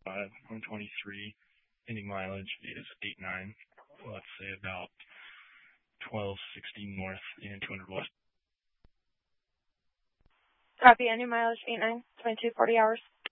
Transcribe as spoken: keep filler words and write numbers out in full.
five, one twenty-three. Ending mileage is eight nine. Let's say about twelve sixty north and two hundred west. Copy, ending mileage eight nine, twenty-two forty hours.